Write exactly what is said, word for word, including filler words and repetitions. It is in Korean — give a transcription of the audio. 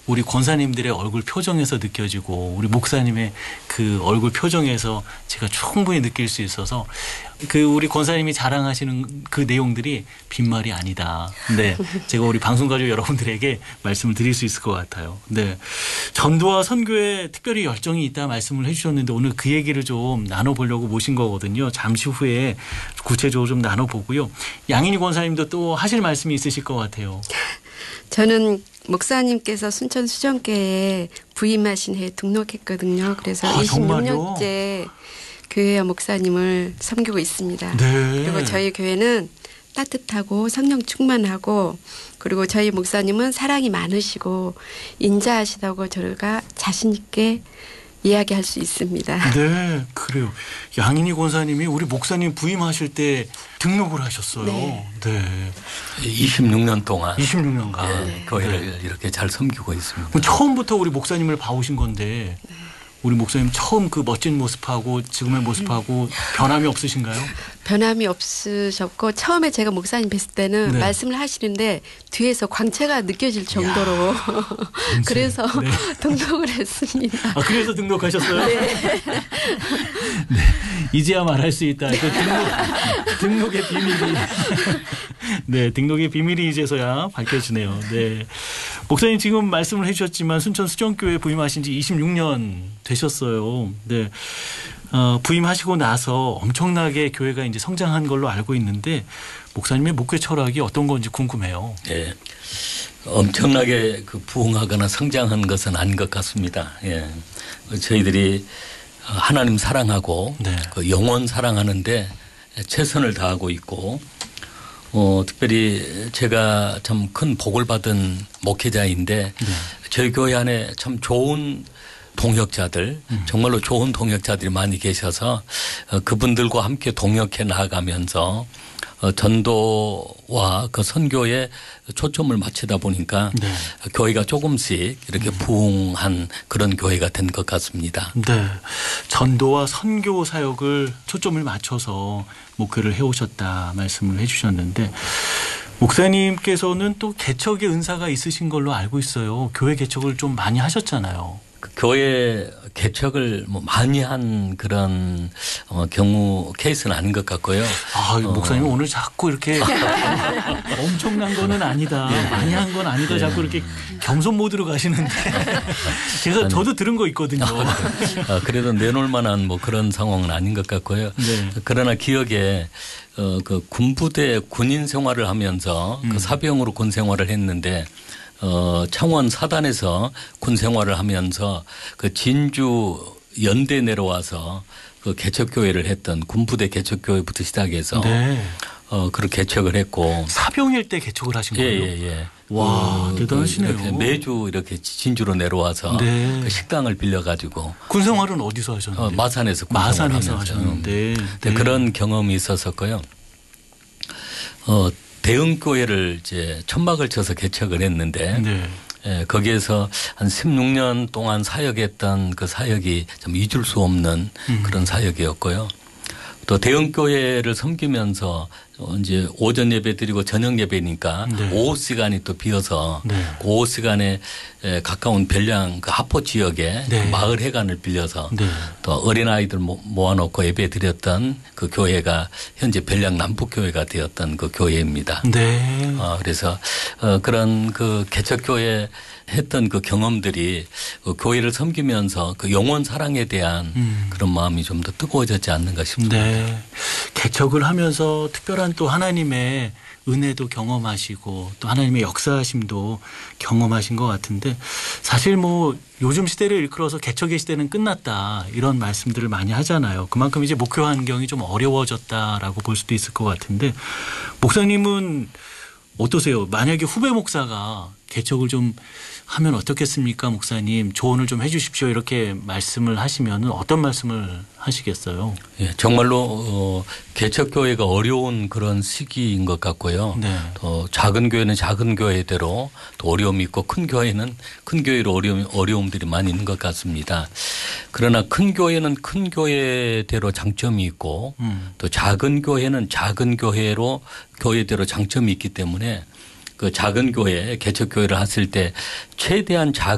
우리 권사님들의 얼굴 표정에서 느껴지고 우리 목사님의 그 얼굴 표정에서 제가 충분히 느낄 수 있어서 그 우리 권사님이 자랑하시는 그 내용들이 빈말이 아니다. 네, 제가 우리 방송가족 여러분들에게 말씀을 드릴 수 있을 것 같아요. 네, 전도와 선교에 특별히 열정이 있다 말씀을 해주셨는데 오늘 그 얘기를 좀 나눠보려고 모신 거거든요. 잠시 후에 구체적으로 좀 나눠보고요. 양인희 권사님도 또 하실 말씀이 있으실 것 같아요. 저는 목사님께서 순천 수정교회에 부임하신 해에 등록했거든요. 그래서 아, 이십육 년째 교회와 목사님을 섬기고 있습니다. 네. 그리고 저희 교회는 따뜻하고 성령 충만하고 그리고 저희 목사님은 사랑이 많으시고 인자하시다고 저희가 자신 있게 이야기할 수 있습니다. 네, 그래요. 양인희 권사님이 우리 목사님 부임하실 때 등록을 하셨어요. 네. 네. 이십육 년 동안. 이십육 년간. 네. 교회를 네. 이렇게 잘 섬기고 있습니다. 그럼 처음부터 우리 목사님을 봐오신 건데 네. 우리 목사님 처음 그 멋진 모습하고 지금의 모습하고 변함이 없으신가요? 변함이 없으셨고 처음에 제가 목사님 뵀을 때는 네. 말씀을 하시는데 뒤에서 광채가 느껴질 정도로 그래서 네. 등록을 했습니다. 아, 그래서 등록하셨어요? 네. 네. 이제야 말할 수 있다. 그 등록, 등록의 비밀이 네, 등록의 비밀이 이제서야 밝혀지네요. 네. 목사님 지금 말씀을 해 주셨지만 순천 수정교회 부임하신 지 이십육 년 되셨어요. 네. 어, 부임하시고 나서 엄청나게 교회가 이제 성장한 걸로 알고 있는데 목사님의 목회 철학이 어떤 건지 궁금해요. 예. 엄청나게 그 부흥하거나 성장한 것은 아닌 것 같습니다. 예. 저희들이 하나님 사랑하고 네. 그 영혼 사랑하는데 최선을 다하고 있고 어, 특별히 제가 참 큰 복을 받은 목회자인데 네. 저희 교회 안에 참 좋은 동역자들 음. 정말로 좋은 동역자들이 많이 계셔서 어, 그분들과 함께 동역해 나아가면서 어, 전도와 그 선교에 초점을 맞추다 보니까 네. 교회가 조금씩 이렇게 음. 부흥한 그런 교회가 된 것 같습니다. 네, 전도와 선교 사역을 초점을 맞춰서 목회를 해오셨다 말씀을 해 주셨는데 목사님께서는 또 개척의 은사가 있으신 걸로 알고 있어요. 교회 개척을 좀 많이 하셨잖아요. 그 교회 개척을 뭐 많이 한 그런 어 경우 케이스는 아닌 것 같고요. 아, 목사님 어. 오늘 자꾸 이렇게 엄청난 거는 아니다. 네. 많이 한 건 아니다. 네. 자꾸 이렇게 겸손 모드로 가시는데 제가 아니, 저도 들은 거 있거든요. 아, 그래도 내놓을 만한 뭐 그런 상황은 아닌 것 같고요. 네. 그러나 기억에 어, 그 군부대 군인 생활을 하면서 음. 그 사병으로 군 생활을 했는데 어, 창원 사단에서 군 생활을 하면서 그 진주 연대 내려와서 그 개척교회를 했던 군부대 개척교회부터 시작해서 네. 어, 그렇게 개척을 했고. 사병일 때 개척을 하신 거예요? 예, 예, 예. 와, 어, 대단하시네요. 이렇게 매주 이렇게 진주로 내려와서 네. 그 식당을 빌려가지고. 군 생활은 어디서 하셨는데? 어, 마산에서 군 마산에서 하셨는데. 네. 그런 경험이 있었었고요. 어, 대흥교회를 이제 천막을 쳐서 개척을 했는데 네. 예, 거기에서 한 십육 년 동안 사역했던 그 사역이 좀 잊을 수 없는 음. 그런 사역이었고요. 또 대흥교회를 섬기면서 이제 오전 예배 드리고 저녁 예배니까 네. 오후 시간이 또 비어서 네. 그 오후 시간에 가까운 별량 그 하포 지역에 네. 그 마을 회관을 빌려서 네. 또 어린아이들 모아놓고 예배 드렸던 그 교회가 현재 별량 남북교회가 되었던 그 교회입니다. 네. 어, 그래서 어, 그런 그 개척교회 했던 그 경험들이 그 교회를 섬기면서 그 영혼 사랑에 대한 음. 그런 마음이 좀 더 뜨거워졌지 않는가 싶습니다. 네. 개척을 하면서 특별한 또 하나님의 은혜도 경험하시고 또 하나님의 역사하심도 경험하신 것 같은데 사실 뭐 요즘 시대를 일컬어서 개척의 시대는 끝났다 이런 말씀들을 많이 하잖아요. 그만큼 이제 목회 환경이 좀 어려워졌다라고 볼 수도 있을 것 같은데 목사님은 어떠세요? 만약에 후배 목사가 개척을 좀 하면 어떻겠습니까, 목사님? 조언을 좀 해 주십시오. 이렇게 말씀을 하시면 어떤 말씀을 하시겠어요? 예, 정말로 어, 개척교회가 어려운 그런 시기인 것 같고요. 네. 또 작은 교회는 작은 교회대로 또 어려움이 있고 큰 교회는 큰 교회로 어려움, 어려움들이 많이 있는 것 같습니다. 그러나 큰 교회는 큰 교회대로 장점이 있고 음. 또 작은 교회는 작은 교회로 교회대로 장점이 있기 때문에 그 작은 교회, 개척교회를 했을 때 최대한 작은